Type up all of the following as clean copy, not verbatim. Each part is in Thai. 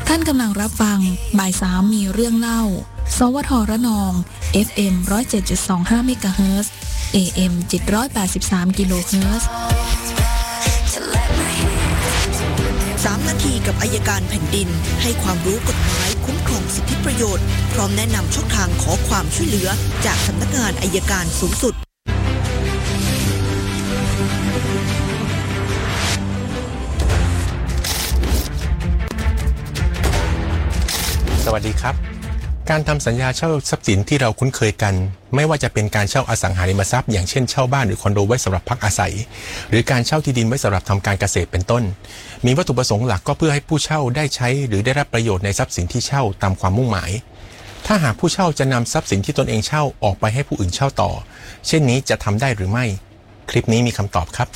ท่านกำลังรับฟังบ่าย3มีเรื่องเล่าสวทระนอง FM 107.25 เมกะเฮิรตซ์ AM 783 กิโลเฮิรตซ์ 3 นาทีกับอัยการแผ่นดินให้ความรู้กฎหมายคุ้มครองสิทธิประโยชน์พร้อมแนะนำช่องทางขอความช่วยเหลือจากสำนักงานอัยการสูงสุดสวัสดีครับการทำสัญญาเช่าทรัพย์สินที่เราคุ้นเคยกันไม่ว่าจะเป็นการเช่าอสังหาริมทรัพย์อย่างเช่นเช่าบ้านหรือคอนโดไว้สำหรับพักอาศัยหรือการเช่าที่ดินไว้สำหรับทำการเกษตรเป็นต้นมีวัตถุประสงค์หลักก็เพื่อให้ผู้เช่าได้ใช้หรือได้รับประโยชน์ในทรัพย์สินที่เช่าตามความมุ่งหมายถ้าหากผู้เช่าจะนำทรัพย์สินที่ตนเองเช่าออกไปให้ผู้อื่นเช่าต่อเช่นนี้จะทำได้หรือไม่คลิปนี้มีคำตอบครับ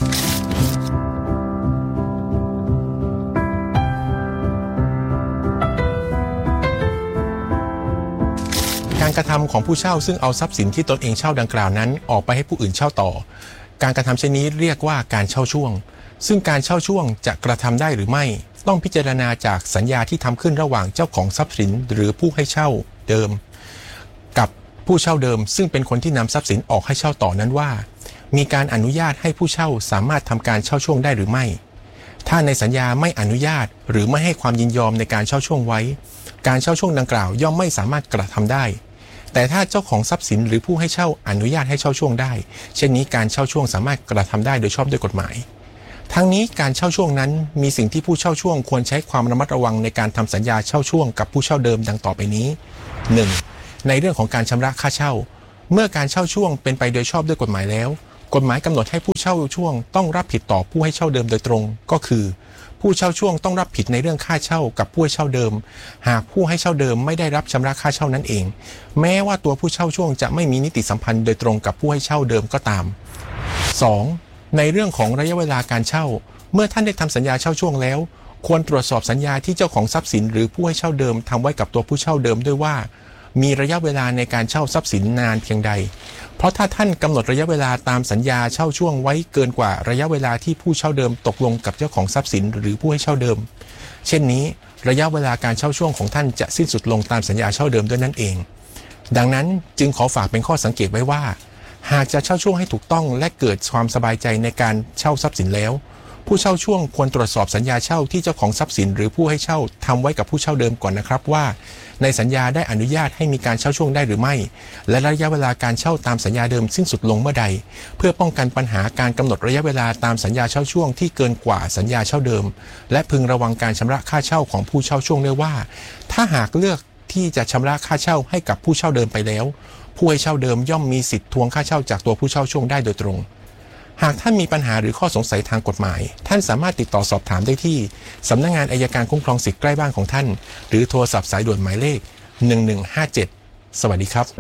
การกระทำของผู้เช่าซึ่งเอาทรัพย์สินที่ตนเองเช่าดังกล่าวนั้นออกไปให้ผู้อื่นเช่าต่อการกระทำเช่นนี้เรียกว่าการเช่าช่วงซึ่งการเช่าช่วงจะกระทำได้หรือไม่ต้องพิจารณาจากสัญญาที่ทำขึ้นระหว่างเจ้าของทรัพย์สินหรือผู้ให้เช่าเดิมกับผู้เช่าเดิมซึ่งเป็นคนที่นำทรัพย์สินออกให้เช่าต่อนั้นว่ามีการอนุญาตให้ผู้เช่าสามารถทำการเช่าช่วงได้หรือไม่ถ้าในสัญญาไม่อนุญาตหรือไม่ให้ความยินยอมในการเช่าช่วงไว้การเช่าช่วงดังกล่าวย่อมไม่สามารถกระทำได้แต่ถ้าเจ้าของทรัพย์สินหรือผู้ให้เช่าอนุญาตให้เช่าช่วงได้เช่นนี้การเช่าช่วงสามารถกระทำได้โดยชอบด้วยกฎหมายทั้งนี้การเช่าช่วงนั้นมีสิ่งที่ผู้เช่าช่วงควรใช้ความระมัดระวังในการทำสัญญาเช่าช่วงกับผู้เช่าเดิมดังต่อไปนี้ 1. ในเรื่องของการชำระค่าเช่าเมื่อการเช่าช่วงเป็นไปโดยชอบด้วยกฎหมายแล้วกฎหมายกำหนดให้ผู้เช่าช่วงต้องรับผิดต่อผู้ให้เช่าเดิมโดยตรงก็คือผู้เช่าช่วงต้องรับผิดในเรื่องค่าเช่ากับผู้ให้เช่าเดิมหากผู้ให้เช่าเดิมไม่ได้รับชำระค่าเช่านั้นเองแม้ว่าตัวผู้เช่าช่วงจะไม่มีนิติสัมพันธ์โดยตรงกับผู้ให้เช่าเดิมก็ตาม 2. ในเรื่องของระยะเวลาการเช่าเมื่อท่านได้ทำสัญญาเช่าช่วงแล้วควรตรวจสอบสัญญาที่เจ้าของทรัพย์สินหรือผู้ให้เช่าเดิมทำไว้กับตัวผู้เช่าเดิมด้วยว่ามีระยะเวลาในการเช่าทรัพย์สินนานเพียงใดเพราะถ้าท่านกำหนดระยะเวลาตามสัญญาเช่าช่วงไว้เกินกว่าระยะเวลาที่ผู้เช่าเดิมตกลงกับเจ้าของทรัพย์สินหรือผู้ให้เช่าเดิมเช่นนี้ระยะเวลาการเช่าช่วงของท่านจะสิ้นสุดลงตามสัญญาเช่าเดิมด้วยนั่นเองดังนั้นจึงขอฝากเป็นข้อสังเกตไว้ว่าหากจะเช่าช่วงให้ถูกต้องและเกิดความสบายใจในการเช่าทรัพย์สินแล้วผู้เช่าช่วงควรตรวจสอบสัญญาเช่าที่เจ้าของทรัพย์สินหรือผู้ให้เช่าทำไว้กับผู้เช่าเดิมก่อนนะครับว่าในสัญญาได้อนุญาตให้มีการเช่าช่วงได้หรือไม่และระยะเวลาการเช่าตามสัญญาเดิมสิ้นสุดลงเมื่อใดเพื่อป้องกันปัญหาการกำหนดระยะเวลาตามสัญญาเช่าช่วงที่เกินกว่าสัญญาเช่าเดิมและพึงระวังการชำระค่าเช่าของผู้เช่าช่วงด้วยว่าถ้าหากเลือกที่จะชำระค่าเช่าให้กับผู้เช่าเดิมไปแล้วผู้ให้เช่าเดิมย่อมมีสิทธิ์ทวงค่าเช่าจากตัวผู้เช่าช่วงได้โดยตรงหากท่านมีปัญหาหรือข้อสงสัยทางกฎหมายท่านสามารถติดต่อสอบถามได้ที่สำนักงานอัยการคุ้มครองสิทธิใกล้บ้านของท่านหรือโทรศัพท์สายด่วนหมายเลข1157สวัสดีครับ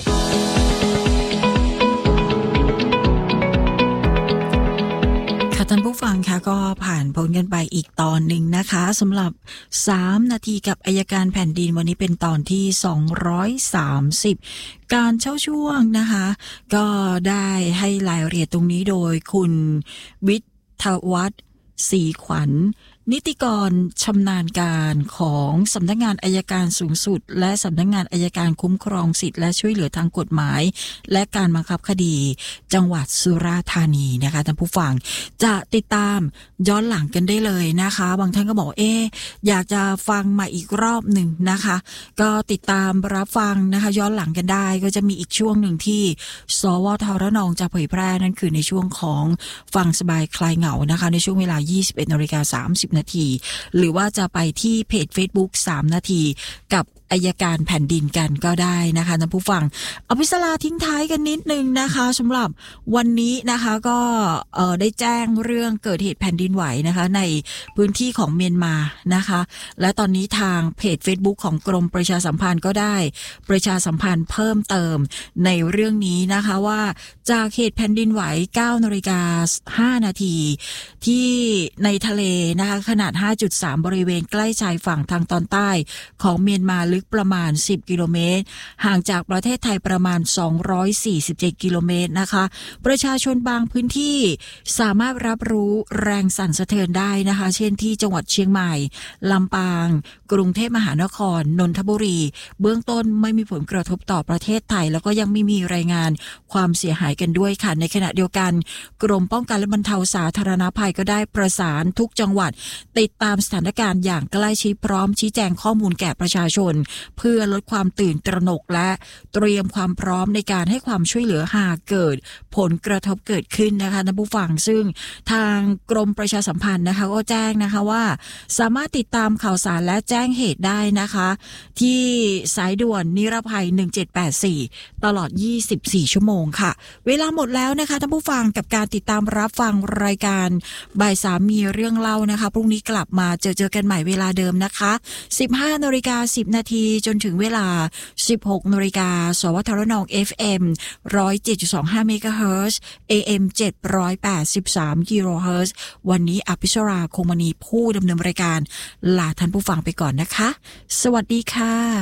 ท่านผู้ฟังค่ะก็ผ่านพ้นกันไปอีกตอนหนึ่งนะคะสำหรับ3นาทีกับอัยการแผ่นดินวันนี้เป็นตอนที่230การเช่าช่วงนะคะก็ได้ให้รายละเอียดตรงนี้โดยคุณวิทยวัฒน์ศรีขวัญนิติกรชำนาญการของสำนักงานอัยการสูงสุดและสำนักงานอัยการคุ้มครองสิทธิและช่วยเหลือทางกฎหมายและการบังคับคดีจังหวัดสุราษฎร์ธานีนะคะท่านผู้ฟังจะติดตามย้อนหลังกันได้เลยนะคะบางท่านก็บอกอยากจะฟังมาอีกรอบหนึ่งนะคะก็ติดตามรับฟังนะคะย้อนหลังกันได้ก็จะมีอีกช่วงหนึ่งที่สวทระนองจะเผยแพร่นั่นคือในช่วงของฟังสบายคลายเหงานะคะในช่วงเวลา 21:30 นาทีหรือว่าจะไปที่เพจ Facebook 3 นาทีกับอัยการแผ่นดินกันก็ได้นะคะท่านผู้ฟังอภิสราทิ้งท้ายกันนิดนึงนะคะสำหรับวันนี้นะคะก็ได้แจ้งเรื่องเกิดเหตุแผ่นดินไหวนะคะในพื้นที่ของเมียนมานะคะและตอนนี้ทางเพจ Facebook ของกรมประชาสัมพันธ์ก็ได้ประชาสัมพันธ์เพิ่มเติมในเรื่องนี้นะคะว่าจากเหตุแผ่นดินไหว 9:05 นาทีที่ในทะเลนะคะขนาด 5.3 บริเวณใกล้ชายฝั่งทางตอนใต้ของเมียนมาลึกลึกประมาณ10กิโลเมตรห่างจากประเทศไทยประมาณ247กิโลเมตรนะคะประชาชนบางพื้นที่สามารถรับรู้แรงสั่นสะเทือนได้นะคะเช่นที่จังหวัดเชียงใหม่ลำปางกรุงเทพมหานครนนทบุรีเบื้องต้นไม่มีผลกระทบต่อประเทศไทยแล้วก็ยังไม่มีรายงานความเสียหายกันด้วยค่ะในขณะเดียวกันกรมป้องกันและบรรเทาสาธารณภัยก็ได้ประสานทุกจังหวัดติดตามสถานการณ์อย่างใกล้ชิดพร้อมชี้แจงข้อมูลแก่ประชาชนเพื่อลดความตื่นตระหนกและเตรียมความพร้อมในการให้ความช่วยเหลือหากเกิดผลกระทบเกิดขึ้นนะคะท่านผู้ฟังซึ่งทางกรมประชาสัมพันธ์นะคะก็แจ้งนะคะว่าสามารถติดตามข่าวสารและแจ้งเหตุได้นะคะที่สายด่วนนิรภัย1784ตลอด24ชั่วโมงค่ะเวลาหมดแล้วนะคะท่านผู้ฟังกับการติดตามรับฟังรายการบ่าย3มีเรื่องเล่านะคะพรุ่งนี้กลับมาเจอกันใหม่เวลาเดิมนะคะ 15:10 นาทีจนถึงเวลา 16:00 น.สวทรน. FM 107.25 เมกะเฮิรตซ์ AM 783 กิโลเฮิรตซ์วันนี้อภิชราคงมณีผู้ดำเนินรายการลาท่านผู้ฟังไปก่อนนะคะสวัสดีค่ะ